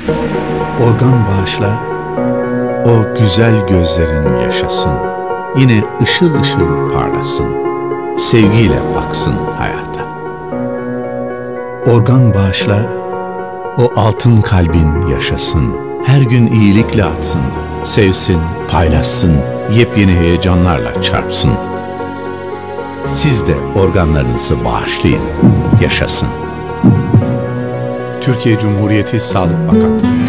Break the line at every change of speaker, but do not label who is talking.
Organ bağışla, o güzel gözlerin yaşasın. Yine ışıl ışıl parlasın. Sevgiyle baksın hayata. Organ bağışla, o altın kalbin yaşasın. Her gün iyilikle atsın. Sevsin, paylaşsın, yepyeni heyecanlarla çarpsın. Siz de organlarınızı bağışlayın, yaşasın. Türkiye Cumhuriyeti Sağlık Bakanlığı.